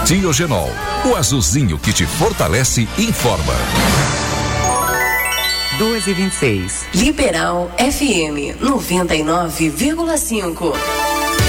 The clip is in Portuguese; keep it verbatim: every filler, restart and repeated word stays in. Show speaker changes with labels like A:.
A: Diogenol, o azulzinho que te fortalece, informa.
B: doze e vinte e seis.
C: Liberal F M noventa e nove vírgula cinco.